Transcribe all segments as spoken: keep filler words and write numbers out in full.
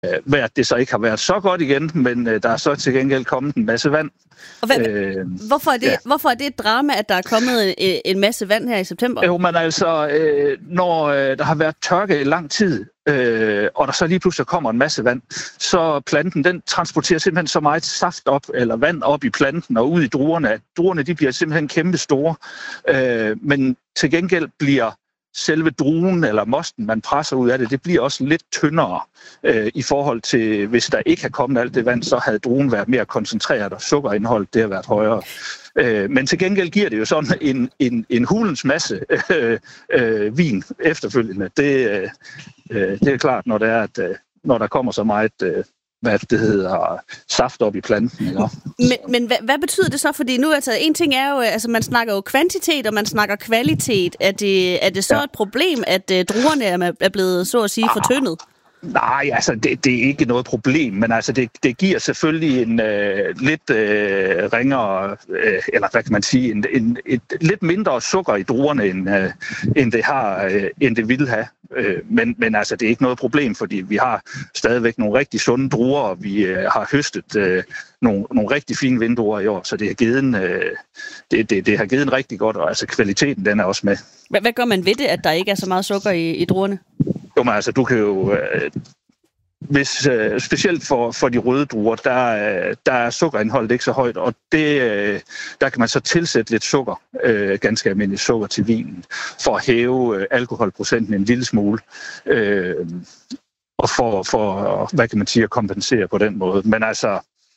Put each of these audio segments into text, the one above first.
hvad det så ikke har været så godt igen, men øh, der er så til gengæld kommet en masse vand. Og hvad, øh, hvorfor, er det, ja. hvorfor er det et drama, at der er kommet en, en masse vand her i september? Jo, men altså, øh, når øh, der har været tørke i lang tid, øh, og der så lige pludselig kommer en masse vand, så planten, den transporterer simpelthen så meget saft op, eller vand op i planten og ud i druerne, at druerne, de bliver simpelthen kæmpe store. Øh, men til gengæld bliver selve druen eller mosten, man presser ud af det, det bliver også lidt tyndere øh, i forhold til, hvis der ikke har kommet alt det vand, så havde druen været mere koncentreret, og sukkerindholdet det har været højere. Øh, men til gengæld giver det jo sådan en, en, en hulens masse øh, øh, vin efterfølgende. Det, øh, det er klart, når, det er, at, øh, når der kommer så meget øh, hvad det hedder, saft op i planten. Ikke? Men, men hvad, hvad betyder det så? Fordi nu, altså, en ting er jo, altså man snakker jo kvantitet, og man snakker kvalitet. Er det, er det så ja. et problem, at uh, druerne er, er blevet, så at sige, fortyndet? Nej, altså det, det er ikke noget problem, men altså det, det giver selvfølgelig en øh, lidt øh, ringere, øh, eller hvad kan man sige, en, en, et lidt mindre sukker i druerne, end, øh, end det har, øh, end det ville have. Øh, men, men altså det er ikke noget problem, fordi vi har stadigvæk nogle rigtig sunde druer, og vi øh, har høstet øh, nogle, nogle rigtig fine vindruer i år, så det har givet en, øh, det, det, det har givet en rigtig godt, og altså kvaliteten den er også med. Hvad, hvad gør man ved det, at der ikke er så meget sukker i, i druerne? Jo, men altså, du kan jo, øh, hvis, øh, specielt for, for de røde druer, der, øh, der er sukkerindholdet ikke så højt, og det, øh, der kan man så tilsætte lidt sukker, øh, ganske almindeligt sukker til vinen, for at hæve øh, alkoholprocenten en lille smule, øh, og for, for, hvad kan man sige, at kompensere på den måde. Men altså,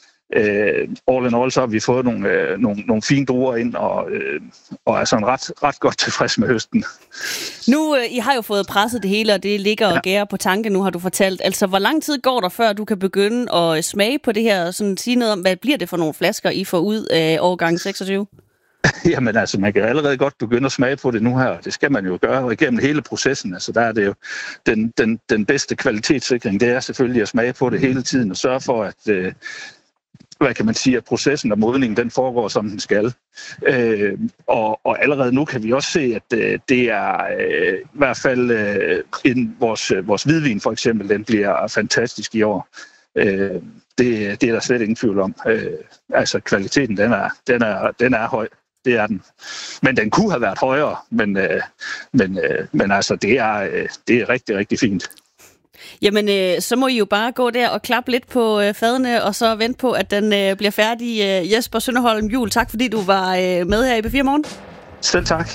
øh, all in all, så har vi fået nogle, øh, nogle, nogle fine druer ind, og, øh, og er sådan ret, ret godt tilfreds med høsten. Nu, øh, I har jo fået presset det hele, og det ligger og gærer på tanken, nu har du fortalt. Altså, hvor lang tid går der, før du kan begynde at smage på det her, og sådan sige noget om, hvad bliver det for nogle flasker, I får ud af årgang seksogtyve? Jamen altså, man kan allerede godt begynde at smage på det nu her. Det skal man jo gøre igennem hele processen. Altså, der er det jo den, den, den bedste kvalitetssikring, det er selvfølgelig at smage på det hele tiden, og sørge for, at øh, hvad kan man sige, at processen og modningen, den foregår, som den skal. Øh, og, og allerede nu kan vi også se, at øh, det er øh, i hvert fald øh, en, vores, vores hvidvin for eksempel, den bliver fantastisk i år. Øh, det, det er der slet ingen tvivl om. Øh, altså kvaliteten, den er, den er, den er høj. Det er den. Men den kunne have været højere, men, øh, men, øh, men altså, det er, øh, det er rigtig, rigtig fint. Jamen, øh, så må I jo bare gå der og klappe lidt på øh, fadene, og så vente på, at den øh, bliver færdig. Øh, Jesper Sønderholm Juhl, tak fordi du var øh, med her i B fire Morgen. Selv tak.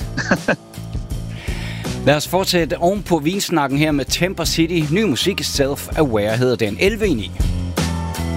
Lad os fortsætte oven på vinsnakken her med Temper City. Ny musik, Self Aware hedder den. elleve i ni.